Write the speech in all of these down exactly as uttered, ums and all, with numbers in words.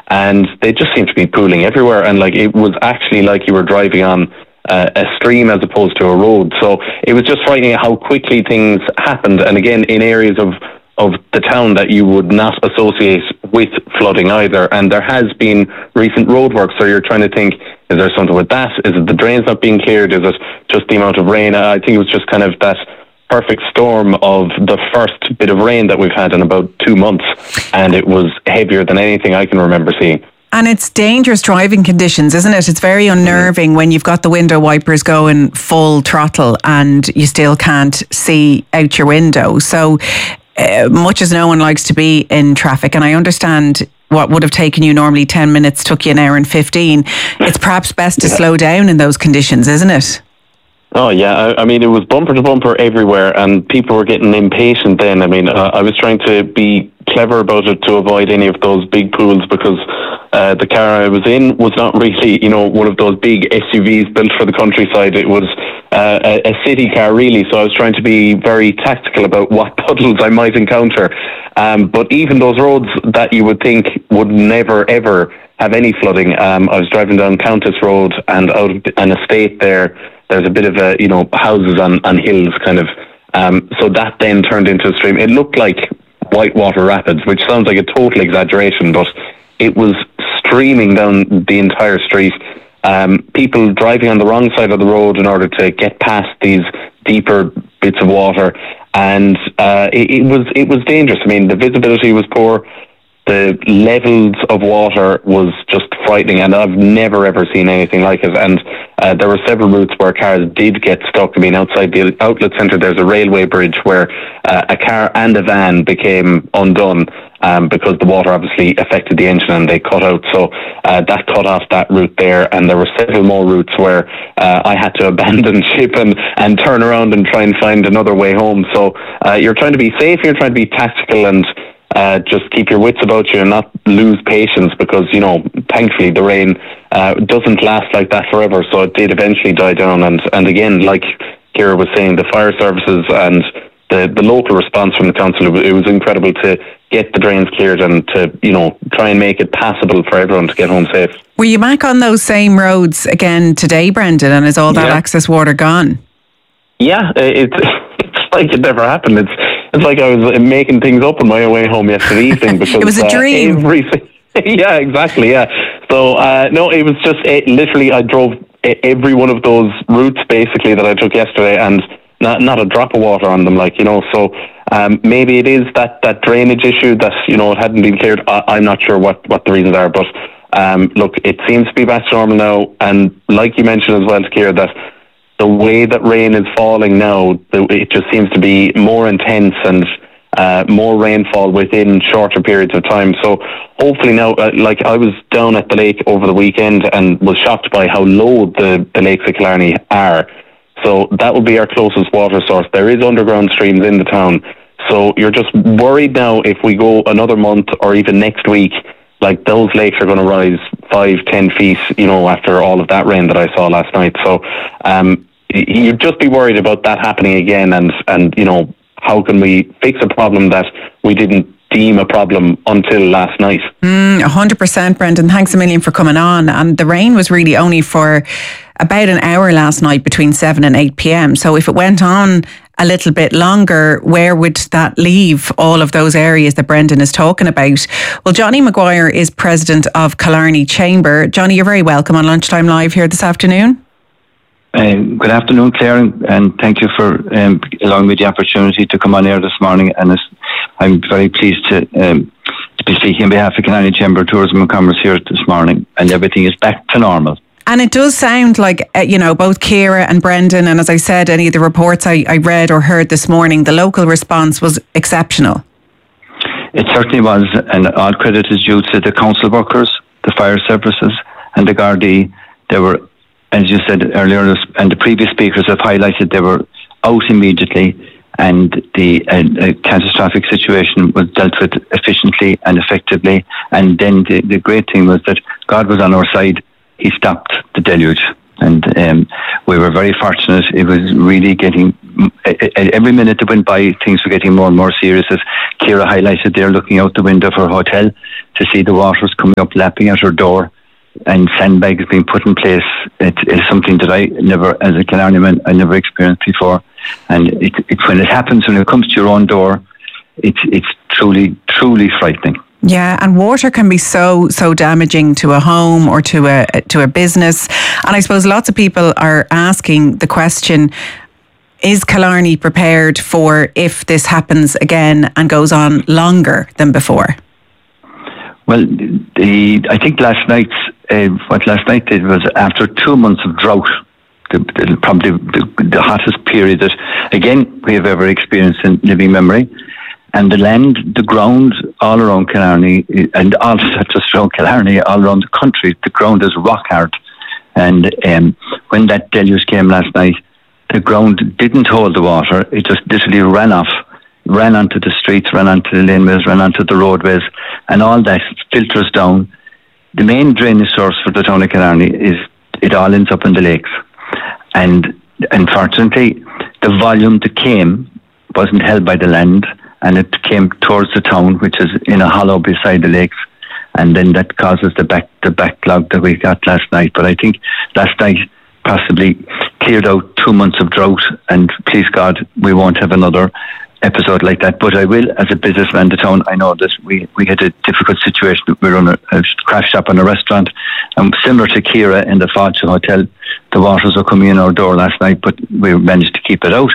and they just seemed to be pooling everywhere, and like it was actually like you were driving on uh, a stream as opposed to a road. So it was just frightening how quickly things happened, and again in areas of of the town that you would not associate with flooding either. And there has been recent roadwork, so you're trying to think, is there something with that? Is it the drains not being cleared? Is it just the amount of rain? I think it was just kind of that perfect storm of the first bit of rain that we've had in about two months, and it was heavier than anything I can remember seeing. And it's dangerous driving conditions, isn't it? It's very unnerving when you've got the window wipers going full throttle and you still can't see out your window. So uh, much as no one likes to be in traffic, and I understand what would have taken you normally ten minutes took you an hour and fifteen, it's perhaps best to yeah. slow down in those conditions, isn't it? Oh yeah, I, I mean it was bumper to bumper everywhere, and people were getting impatient then. I mean, uh, I was trying to be clever about it to avoid any of those big pools, because uh, the car I was in was not really, you know, one of those big S U Vs built for the countryside. It was uh, a, a city car really, so I was trying to be very tactical about what puddles I might encounter. Um, but even those roads that you would think would never ever have any flooding, um, I was driving down Countess Road, and out of an estate there, there's a bit of a, you know, houses on, on hills kind of. Um, so that then turned into a stream. It looked like Whitewater Rapids, which sounds like a total exaggeration, but it was streaming down the entire street. Um, people driving on the wrong side of the road in order to get past these deeper bits of water. And uh, it, it was it was dangerous. I mean, the visibility was poor. The levels of water was just frightening, and I've never ever seen anything like it. And uh, there were several routes where cars did get stuck. I mean, outside the outlet centre, there's a railway bridge where uh, a car and a van became undone um, because the water obviously affected the engine, and they cut out. So uh, that cut off that route there, and there were several more routes where uh, I had to abandon ship and, and turn around and try and find another way home. So uh, you're trying to be safe, you're trying to be tactical, and Uh, just keep your wits about you and not lose patience, because, you know, thankfully the rain uh, doesn't last like that forever, so it did eventually die down. And, and again, like Ciara was saying, the fire services and the, the local response from the council, it was incredible to get the drains cleared and to, you know, try and make it passable for everyone to get home safe. Were you back on those same roads again today, Brendan, and is all that yeah. access water gone? Yeah, it, it's like it never happened. It's It's like I was making things up on my way home yesterday evening, because it was a dream. Uh, everything, yeah, exactly. Yeah. So uh, no, it was just uh, literally I drove every one of those routes basically that I took yesterday, and not not a drop of water on them. Like, you know, so um, maybe it is that, that drainage issue that, you know, it hadn't been cleared. I, I'm not sure what, what the reasons are, but um, look, it seems to be back to normal now, and like you mentioned as well, Ciara, that the way that rain is falling now, it just seems to be more intense and uh, more rainfall within shorter periods of time. So hopefully now, uh, like I was down at the lake over the weekend and was shocked by how low the, the lakes of Killarney are. So that will be our closest water source. There is underground streams in the town. So you're just worried now if we go another month or even next week, like those lakes are going to rise five, ten feet, you know, after all of that rain that I saw last night. So um, you'd just be worried about that happening again, and, and, you know, how can we fix a problem that we didn't deem a problem until last night? Mm, one hundred percent, Brendan. Thanks a million for coming on. And the rain was really only for about an hour last night between seven and eight p.m. So if it went on a little bit longer, where would that leave all of those areas that Brendan is talking about? Well, Johnny Maguire is president of Killarney Chamber. Johnny, you're very welcome on Lunchtime Live here this afternoon. Uh, good afternoon, Claire, and thank you for um, allowing me the opportunity to come on air this morning. And I'm very pleased to, um, to be speaking on behalf of Killarney Chamber of Tourism and Commerce here this morning, and everything is back to normal. And it does sound like, uh, you know, both Ciara and Brendan, and as I said, any of the reports I, I read or heard this morning, the local response was exceptional. It certainly was, and all credit is due to the council workers, the fire services, and the Gardaí. They were, as you said earlier, and the previous speakers have highlighted, they were out immediately, and the uh, uh, catastrophic situation was dealt with efficiently and effectively. And then the, the great thing was that God was on our side. He stopped the deluge, and um, we were very fortunate. It was really getting, every minute that went by, things were getting more and more serious. As Ciara highlighted there, looking out the window of her hotel, to see the waters coming up, lapping at her door, and sandbags being put in place. It is something that I never, as a Killarney man, I never experienced before. And it, it, when it happens, when it comes to your own door, it's it's truly, truly frightening. Yeah, and water can be so so damaging to a home or to a to a business. And I suppose lots of people are asking the question: is Killarney prepared for if this happens again and goes on longer than before? Well, the I think last night's uh, what last night did was, after two months of drought, the, the, probably the, the hottest period that again we have ever experienced in living memory. And the land, the ground all around Killarney, and all not just around Killarney, all around the country, the ground is rock hard. And um, when that deluge came last night, the ground didn't hold the water. It just literally ran off, ran onto the streets, ran onto the laneways, ran onto the roadways, and all that filters down. The main drainage source for the town of Killarney is, it all ends up in the lakes. And unfortunately, the volume that came wasn't held by the land, and it came towards the town, which is in a hollow beside the lakes, and then that causes the back the backlog that we got last night. But I think last night possibly cleared out two months of drought, and please God, we won't have another episode like that. But I will, as a businessman in the town, I know that we, we had a difficult situation. We run a, a craft shop and a restaurant, and similar to Kira in the Fáilte Hotel, the waters were coming in our door last night, but we managed to keep it out.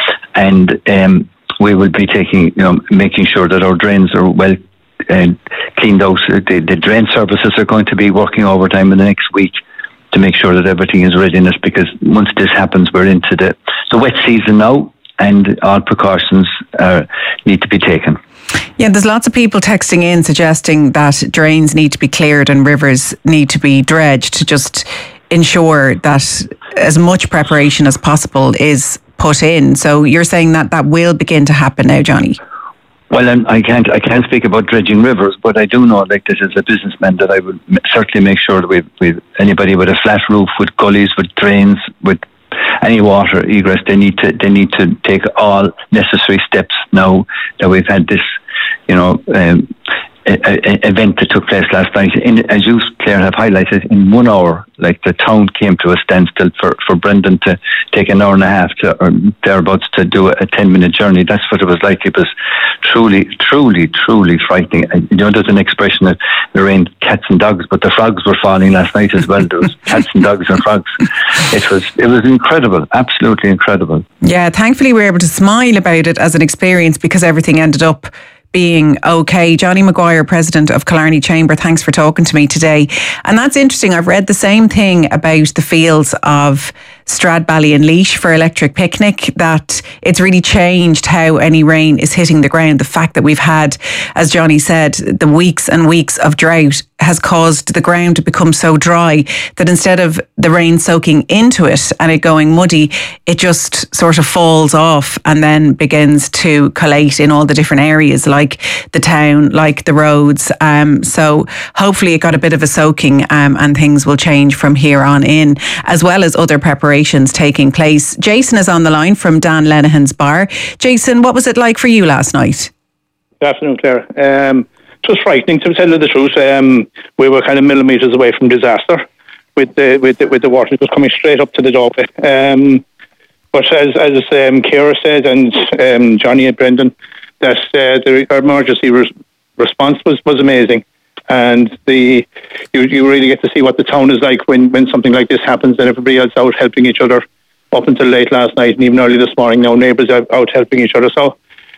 And um we will be taking, you know, making sure that our drains are well uh, cleaned out. The, the drain services are going to be working overtime in the next week to make sure that everything is readiness, because once this happens, we're into the, the wet season now, and all precautions uh, need to be taken. Yeah, there's lots of people texting in suggesting that drains need to be cleared and rivers need to be dredged to just ensure that as much preparation as possible is put in. So you're saying that that will begin to happen now, Johnny? Well, I'm, I can't I can't speak about dredging rivers, but I do know, like this as a businessman, that I would certainly make sure that we we anybody with a flat roof, with gullies, with drains, with any water egress, they need to they need to take all necessary steps now that we've had this, you know, um, a, a event that took place last night. In, as you, Claire, have highlighted, in one hour, like the town came to a standstill for, for Brendan to take an hour and a half to, or thereabouts, to do a ten minute journey. That's what it was like. It was truly, truly, truly frightening. And, you know, there's an expression that it rained cats and dogs, but the frogs were falling last night as well. There was cats and dogs and frogs. It was, it was incredible, absolutely incredible. Yeah, thankfully we were able to smile about it as an experience because everything ended up being okay. Johnny Maguire, President of Killarney Chamber, thanks for talking to me today. And that's interesting. I've read the same thing about the fields of Stradbally and Laois for Electric Picnic, that it's really changed how any rain is hitting the ground. The fact that we've had, as Johnny said, the weeks and weeks of drought has caused the ground to become so dry that instead of the rain soaking into it and it going muddy, it just sort of falls off and then begins to collate in all the different areas, like the town, like the roads. Um, so hopefully it got a bit of a soaking um, and things will change from here on in, as well as other preparations taking place. Jason is on the line from Dan Lenihan's bar. Jason, what was it like for you last night? Good afternoon, Claire. Um, it was frightening, to tell you the truth. Um, we were kind of millimetres away from disaster with the with the, with the water just coming straight up to the doorway. Um, but as as um, Ciara said, and um, Johnny and Brendan, that uh, the emergency res- response was, was amazing. And the you you really get to see what the town is like when, when something like this happens, and everybody else out helping each other up until late last night and even early this morning. Now neighbours out, out helping each other. So,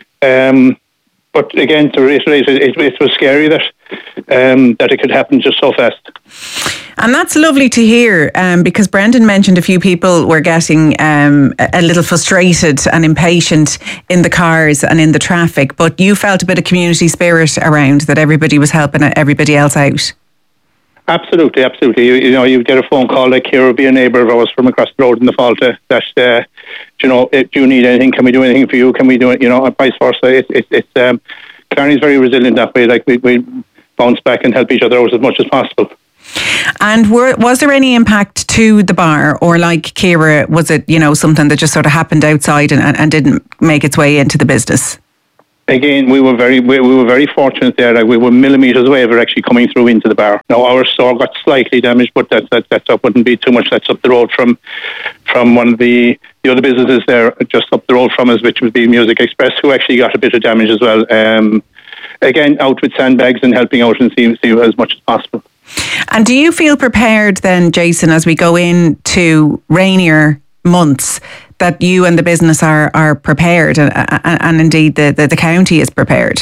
um, but again, to reiterate, it, it was scary that um, that it could happen just so fast. And that's lovely to hear, um, because Brendan mentioned a few people were getting um, a little frustrated and impatient in the cars and in the traffic, but you felt a bit of community spirit around, that everybody was helping everybody else out. Absolutely, absolutely. You, you know, you get a phone call like here would be a neighbour of ours from across the road in the Fáilte that, uh, you know, do you need anything? Can we do anything for you? Can we do it? You know, and vice versa. It, it, it's um, Killarney's very resilient that way. Like we, we bounce back and help each other out as much as possible. And were, was there any impact to the bar, or like Ciara, was it, you know, something that just sort of happened outside and, and didn't make its way into the business? again, we were very we, we were very fortunate there. Like we were millimetres away of it actually coming through into the bar. Now our store got slightly damaged, but that that that's up wouldn't be too much. That's up the road from from one of the the other businesses there, just up the road from us, which would be Music Express, who actually got a bit of damage as well. Um, again, out with sandbags and helping out and see see as much as possible. And do you feel prepared then, Jason, as we go into rainier months, that you and the business are are prepared, and and, and indeed the, the, the county is prepared?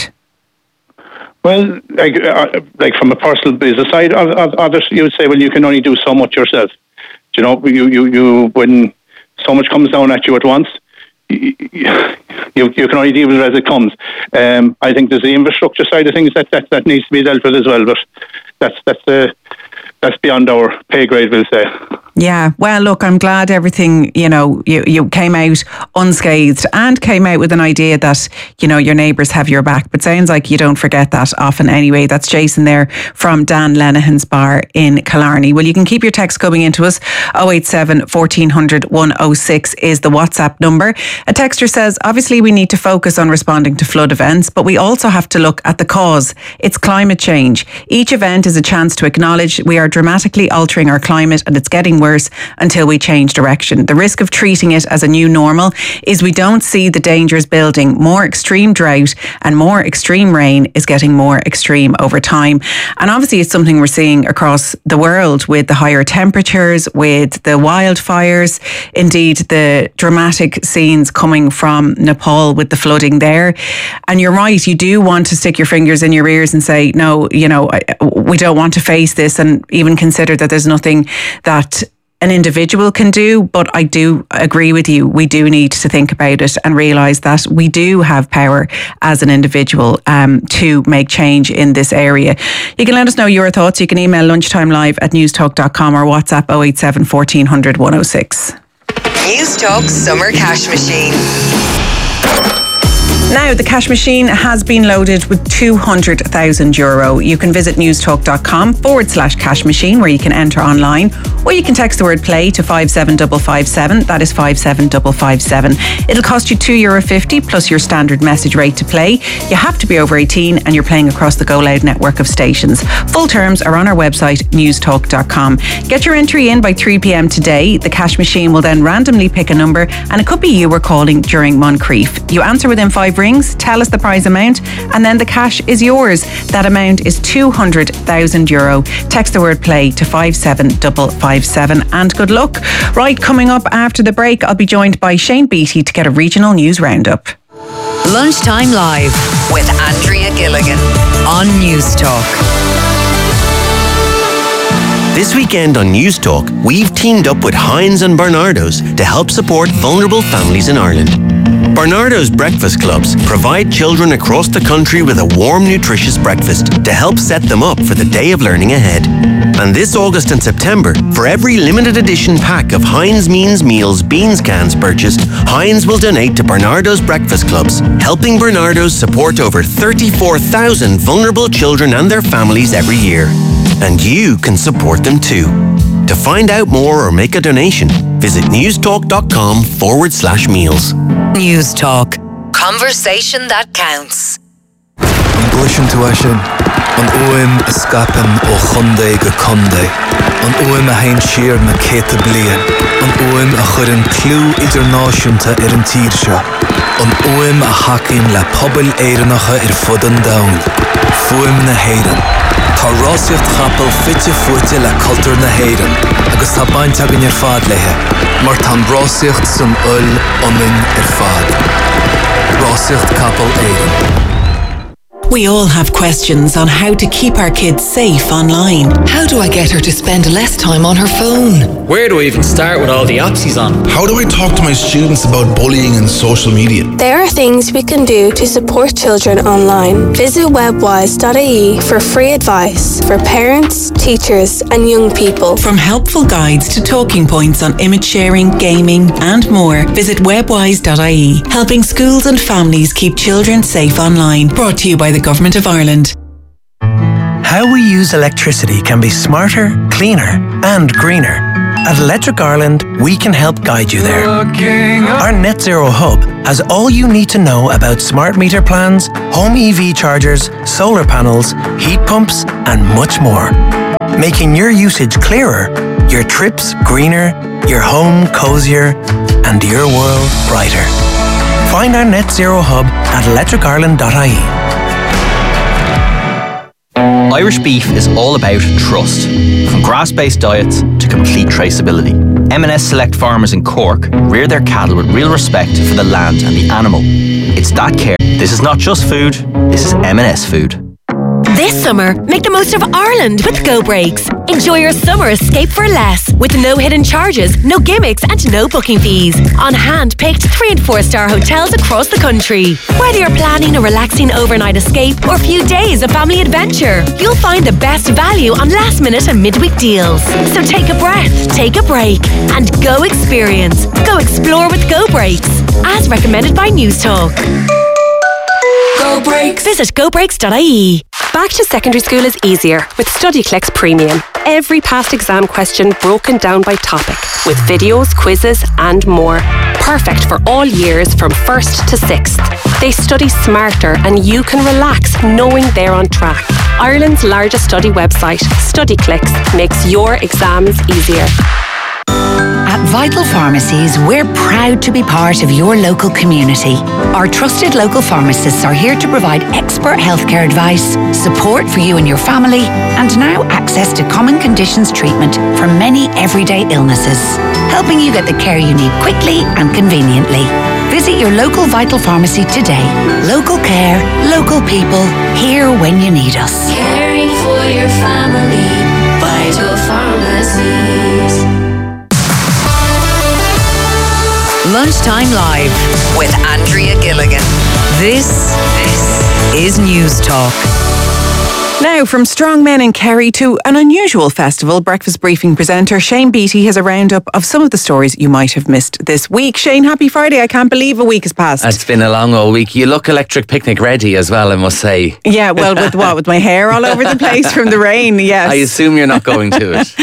Well, like uh, like from a personal business side, others you would say, well, you can only do so much yourself. Do you know, you you you when so much comes down at you at once, you you, you can only deal with it as it comes. Um, I think there's the infrastructure side of things that, that, that needs to be dealt with as well, but that's that's the uh, that's beyond our pay grade, we'll say. Yeah, well, look, I'm glad everything, you know, you, you came out unscathed and came out with an idea that, you know, your neighbours have your back. But sounds like you don't forget that often anyway. That's Jason there from Dan Lenihan's Bar in Killarney. Well, you can keep your text coming into us. oh eight seven, fourteen hundred, one oh six is the WhatsApp number. A texter says, obviously we need to focus on responding to flood events, but we also have to look at the cause. It's climate change. Each event is a chance to acknowledge we are dramatically altering our climate and it's getting worse until we change direction. The risk of treating it as a new normal is we don't see the dangers building. More extreme drought and more extreme rain is getting more extreme over time. And obviously it's something we're seeing across the world with the higher temperatures, with the wildfires, indeed the dramatic scenes coming from Nepal with the flooding there. And you're right, you do want to stick your fingers in your ears and say, no, you know, we don't want to face this, and even consider that there's nothing that an individual can do. But I do agree with you. We do need to think about it and realise that we do have power as an individual um, to make change in this area. You can let us know your thoughts. You can email lunchtimelive at newstalk dot com or WhatsApp oh eight seven, fourteen hundred, one oh six. Newstalk Summer Cash Machine. Now, the cash machine has been loaded with two hundred thousand euro. You can visit newstalk.com forward slash cash machine where you can enter online, or you can text the word play to five seven five five seven. That is five seven five five seven. It'll cost you two euro fifty plus your standard message rate to play. You have to be over eighteen and you're playing across the Go Loud network of stations. Full terms are on our website, newstalk dot com. Get your entry in by three p.m. today. The cash machine will then randomly pick a number, and it could be you we're calling during Moncrief. You answer within five rings, tell us the prize amount, and then the cash is yours. That amount is two hundred thousand euro. Text the word play to five seven five five seven and good luck. Right, coming up after the break, I'll be joined by Shane Beattie to get a regional news roundup. Lunchtime Live with Andrea Gilligan on Newstalk. This weekend on Newstalk, we've teamed up with Heinz and Barnardo's to help support vulnerable families in Ireland. Barnardo's Breakfast Clubs provide children across the country with a warm, nutritious breakfast to help set them up for the day of learning ahead. And this August and September, for every limited edition pack of Heinz Means Meals beans cans purchased, Heinz will donate to Barnardo's Breakfast Clubs, helping Barnardo's support over thirty-four thousand vulnerable children and their families every year. And you can support them too. To find out more or make a donation, visit newstalk.com forward slash meals. Newstalk. Conversation that counts. Bushing to Ashen, an uim escapen o Hyundai go Conde, an uim a hain sheer na Keta Blian, an uim a churin clú internationta ar an tírsha, an uim a hakin le pobl éirinacha ar fudan down, fuim na heiran. Tá rásaíocht chapel fitte fuirte le cultúr na héireann, agus tá baint agan ar fad lethe, mar tá rásaíocht san ull iomainn ar fad. Rásaíocht capel éireann. We all have questions on how to keep our kids safe online. How do I get her to spend less time on her phone? Where do I even start with all the apps she's on? How do I talk to my students about bullying and social media? There are things we can do to support children online. Visit webwise dot I E for free advice for parents, teachers and young people. From helpful guides to talking points on image sharing, gaming and more, visit webwise dot I E, helping schools and families keep children safe online. Brought to you by the Government of Ireland. How we use electricity can be smarter, cleaner and greener. At Electric Ireland, we can help guide you there. Our Net Zero Hub has all you need to know about smart meter plans, home E V chargers, solar panels, heat pumps, and much more. Making your usage clearer, your trips greener, your home cozier, and your world brighter. Find our Net Zero Hub at electric ireland dot I E. Irish beef is all about trust. From grass-based diets to complete traceability. M and S Select Farmers in Cork rear their cattle with real respect for the land and the animal. It's that care. This is not just food, this is M and S food. This summer, make the most of Ireland with Go Breaks. Enjoy your summer escape for less with no hidden charges, no gimmicks and no booking fees. On hand-picked three and four star hotels across the country. Whether you're planning a relaxing overnight escape or a few days of family adventure, you'll find the best value on last minute and midweek deals. So take a breath, take a break and go experience. Go explore with Go Breaks. As recommended by News Talk. Go Breaks. Visit go breaks dot I E. Back to secondary school is easier with StudyClicks Premium. Every past exam question broken down by topic, with videos, quizzes and more. Perfect for all years from first to sixth. They study smarter and you can relax knowing they're on track. Ireland's largest study website, StudyClicks, makes your exams easier. At Vital Pharmacies, we're proud to be part of your local community. Our trusted local pharmacists are here to provide expert healthcare advice, support for you and your family, and now access to common conditions treatment for many everyday illnesses, helping you get the care you need quickly and conveniently. Visit your local Vital Pharmacy today. Local care, local people, here when you need us. Caring for your family, Vital Pharmacies. Lunchtime Live with Andrea Gilligan. This, this is News Talk. Now, from strong men in Kerry to an unusual festival, Breakfast Briefing presenter Shane Beattie has a roundup of some of the stories you might have missed this week. Shane, happy Friday. I can't believe a week has passed. It's been a long old week. You look electric picnic ready as well, I must say. Yeah, well, with what? With my hair all over the place from the rain, yes. I assume you're not going to it.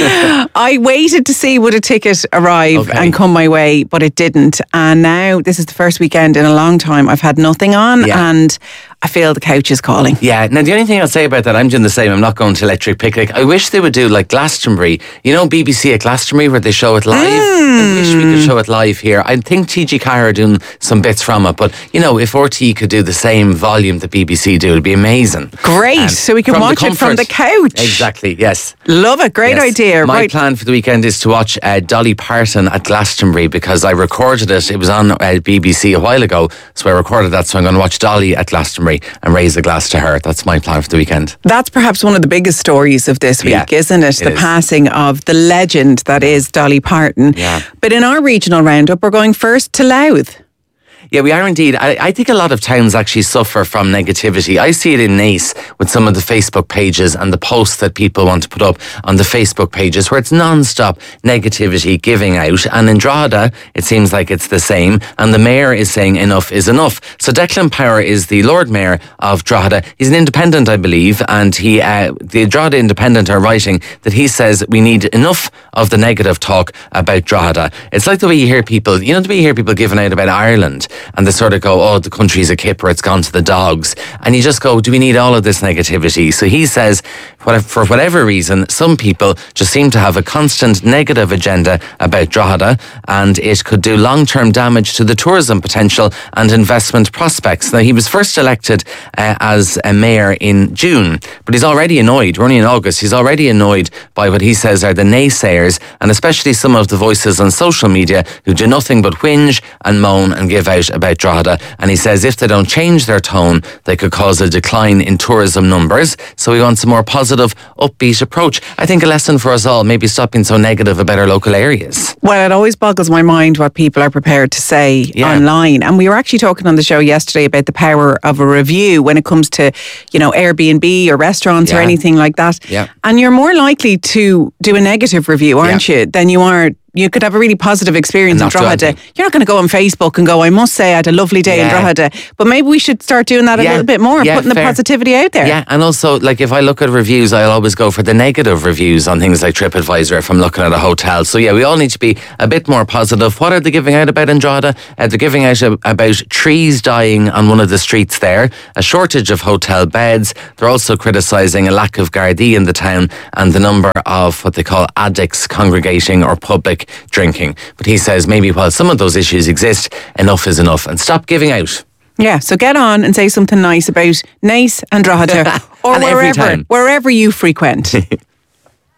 I waited to see would a ticket arrive okay. and come my way, but it didn't. And now this is the first weekend in a long time I've had nothing on yeah. and I feel the couch is calling. Yeah, now the only thing I'll say about that, I'm doing the same. I'm not going to Electric Picnic. I wish they would do like Glastonbury. You know B B C at Glastonbury where they show it live? Mm. I wish we could show it live here. I think T G Carr are doing some bits from it, but you know, if R T E could do the same volume that B B C do, it'd be amazing. Great, um, so we can watch it from the couch. Exactly, yes. Love it, great yes. idea. My right. plan for the weekend is to watch uh, Dolly Parton at Glastonbury because I recorded it. It was on uh, B B C a while ago, so I recorded that, so I'm going to watch Dolly at Glastonbury and raise a glass to her. That's my plan for the weekend. That's perhaps one of the biggest stories of this week, yeah, isn't it? it the is. passing of the legend that is Dolly Parton. Yeah. But in our regional roundup, we're going first to Louth. Yeah, we are indeed. I, I think a lot of towns actually suffer from negativity. I see it in Naas with some of the Facebook pages and the posts that people want to put up on the Facebook pages where it's non-stop negativity giving out. And in Drogheda, it seems like it's the same. And the mayor is saying enough is enough. So Declan Power is the Lord Mayor of Drogheda. He's an independent, I believe. And he, uh, the Drogheda Independent are writing that he says we need enough of the negative talk about Drogheda. It's like the way you hear people, you know, the way you hear people giving out about Ireland. And they sort of go, oh, the country's a kipper, it's gone to the dogs. And you just go, do we need all of this negativity? So he says, for whatever reason, some people just seem to have a constant negative agenda about Drogheda, and it could do long-term damage to the tourism potential and investment prospects. Now, he was first elected uh, as a mayor in June, but he's already annoyed. We're only in August. He's already annoyed by what he says are the naysayers, and especially some of the voices on social media who do nothing but whinge and moan and give out about Drogheda. And he says if they don't change their tone, they could cause a decline in tourism numbers. So he wants a more positive, upbeat approach. I think a lesson for us all, maybe stop being so negative about our local areas. Well, it always boggles my mind what people are prepared to say yeah. online. And we were actually talking on the show yesterday about the power of a review when it comes to, you know, Airbnb or restaurants yeah. or anything like that. Yeah. And you're more likely to do a negative review, aren't yeah. you, than you are you could have a really positive experience in not do Drogheda. anything. You're not going to go on Facebook and go, I must say I had a lovely day in Yeah. Drogheda. But maybe we should start doing that a Yeah. little bit more, Yeah, putting the fair. positivity out there. Yeah, and also, like, if I look at reviews, I'll always go for the negative reviews on things like TripAdvisor if I'm looking at a hotel. So, yeah, we all need to be a bit more positive. What are they giving out about in Drogheda? Uh, they're giving out a, about trees dying on one of the streets there, a shortage of hotel beds. They're also criticising a lack of Gardaí in the town and the number of what they call addicts congregating or public drinking. But he says maybe while some of those issues exist, enough is enough, and stop giving out. Yeah, so get on and say something nice about Naas and Drogheda or And every wherever time. wherever you frequent.